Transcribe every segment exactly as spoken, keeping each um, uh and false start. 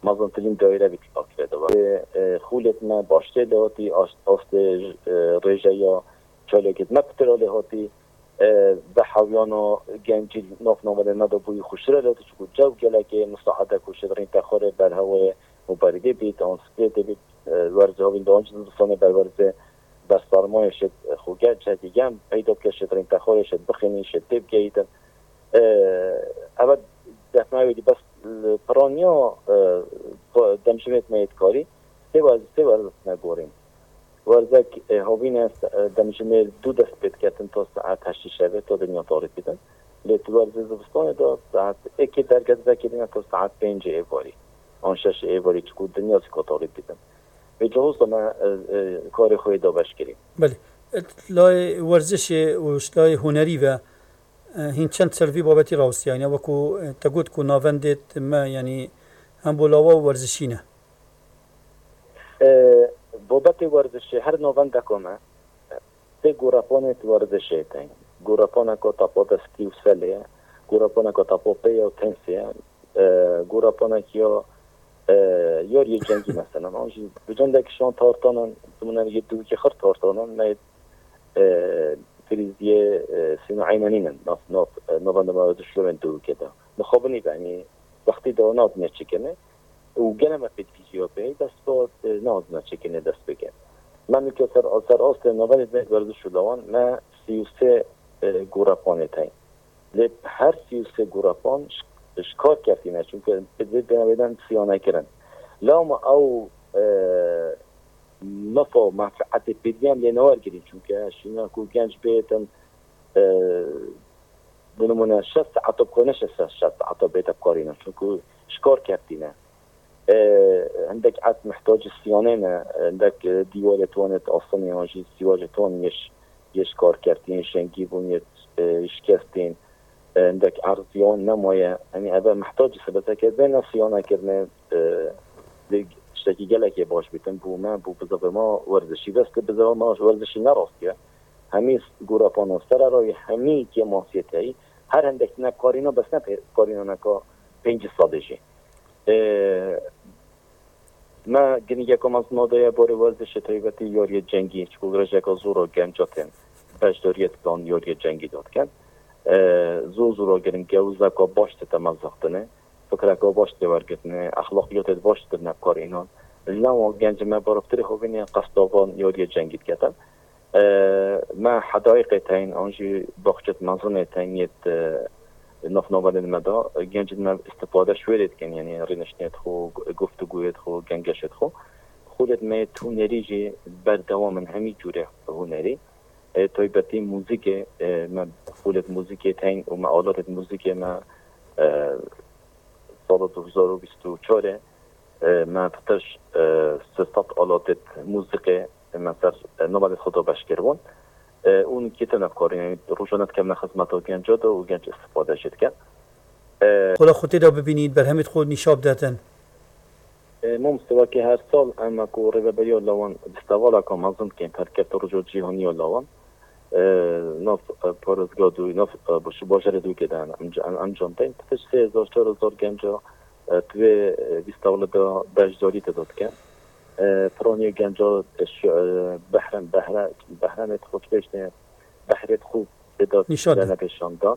مازنترین دایره بیت آکرده و خولت ما باشته لهاتی آست رژه یا چالکت مکتراله هاتی به حویانو گنجی ناف نامده ندا بوی خوشتره لهاتی چکو جو گله که مساعده کشید رین تخوره بر هوای مبارده بیت آنسکریت بیت ورزه هاوین دانج دستانه بر ورزه بر سرمایه شد خوگه چه هم پیدا کشید رین تخوره شد بخینی شد تیب گیدن اول دفنه بس پرانیا دمشمت میت کاری سه ورز سه ورز نگوریم ورزک هاوین است دمشمت دو دست بید کردن تا ساعت هشت شبه تا دنیا تاریخ بیدن لیت ورز زبستان دا ساعت اکی درگت بکردن تا ساعت پنج ایواری آن شش ایواری چکو دنیا سکا تاریخ بیدن به جهاز ما کار خوی دا بش کریم. بله لای ورزش و لای هنری و هین چند سروی بابتی راست یعنی وکو تقول کو ناوندت ما یعنی هم بولاوا ورزشینه بابت ورزش هر ناوند کمه سه گوراپانت ورزشه تین گوراپانا کو تاپو دستی و سلیه گوراپانا کو تاپو پیا و تنسیه گوراپانا کیا یاری جنگی مثلا آنجی بجنده کشان تارتانن دمونن یه دوی که خرد تارتانن نید فریزیه سینو عینانینن ناف ناف نوان ما دشلومن دو کده نخوابنی بانی وقتی دو ناز نچکنه و گنم افید فیزیوپی دست با ناز نچکنه دست بگن من که سر سر آسته نوان ازمید ورزش شدوان ما سی و سه گوراپانه تاین لب هر سی و سه گوراپان شکار کردینه چون که بدوید بنابیدن سیانه کرن لام او نفع منفعت بدیم لنوار گیریم چون که شینا کو گنج بیتن بنمونه شست عطب کنش شست عطب بیت بکارینه چون که شکار کردینه عندك عاد محتاج صيانه عندك ديوالتونت اصلا هاجي سيواجتون يش يش كار كارتين شنجيبون يشكستين عندك عرضيون نمايه يعني هذا محتاج سبته كذا صيانه كرنا اشتكي جلك باش بيتم بو ما بو بزاف ما ورزشي بس بزاف ما ورزشي نراست همي غورابانو سر راي همي كي ماسيتي هر عندك نكارينا بس نه كارينا نكا پنج سادجي ما گنیگه کم از نادای باری ورزش تایبتی یاری جنگی چکو رجک زورا گنجاتن بجداریت دان یاری جنگی داد کن زو زورا گرن گوزه که باشت تمزاختنه فکره که باشت ورگتنه اخلاقیات باشت نبکار اینان لما گنج ما بارفتری خوبینی قصداوان یاری جنگی کتن ما حدایق تاین آنجی باخچت منظونه تاینیت ناف نوبل المدا گنج ما استفاده شوید کن یعنی رینشنیت خو گفتگویت خو گنگشت خو خودت ما تو نریجی بر دوام همی جوره هنری تایبتی موزیک ما خودت موزیک تاین و معالات موزیک ما سال دو هزار و بیست و چهار ما فتش سیصد آلات موزیک مثلا نوبل خدا باش کردن اون کیتن افکاری یعنی روزانت کم نخدمت و گنج داد و گنج استفاده شد کرد. حالا خودت را ببینید بر همت خود نشاب دادن. ممستوا که هر سال اما کوره به بیا لوان استوالا کم ازم که ترکیب روزو جهانی لوان ناف پارزگادوی ناف باش باجر دو کدان انجام دادن. تفش سه هزار چهار هزار گنجا توی استوالا دا بجداری داد کرد. پرونی گنجا بحران بحران بحران خود بشنه بحرت خوب بداد نشان داد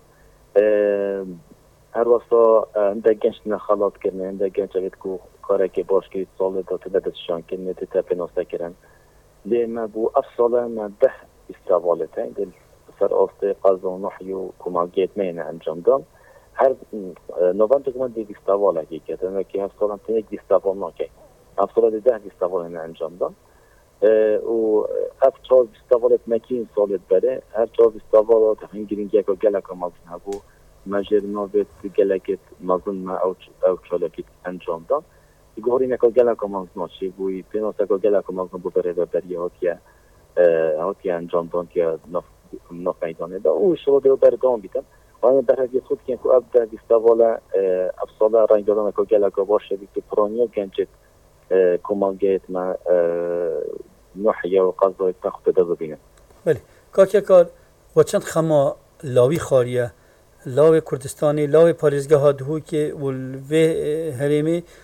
هر واسه عند گنج نخالات کنه عند گنج وقت کو کاری که باش که سال داد بدشان کنه تپناسته کردن لما بو افصل ما ده استوالتين دل سر آسته قضا نحیو کماگیت مین انجام داد هر نوان دکمان دی استواله کی کردن که هر سال هم تنگ استوال نکه افصل ده استوال نه انجام داد و افصل استوالت مکین سالت بره هر چهار استوالات هنگرین یک و گله کمازن هبو مجر نوبت گلکت مازن ما او او چالکت انجام داد گوری نکو گله کمازن نشی بوی پیناس کو گله کمازن بو بره و بریات که هاتی انجام داد که نف نف میدانه دا او شو دو بردام بیتن آن در حد خود که کو اب در استوالا افصل رنگ دادن کو گله کو باشه بیت پرونیا گنجت کمانگیت ما نحیه و قضای تخت دادبینه. بله کاکیا کار و چند خما لاوی خاریه لاوی کردستانی لاوی پاریزگاه ها دهو که ولوه هریمی